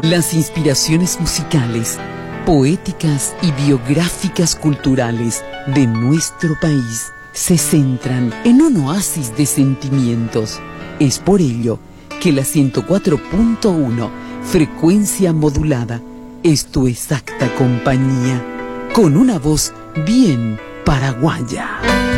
Las inspiraciones musicales, poéticas y biográficas culturales de nuestro país se centran en un oasis de sentimientos. Es por ello que la 104.1, frecuencia modulada, es tu exacta compañía, con una voz bien paraguaya.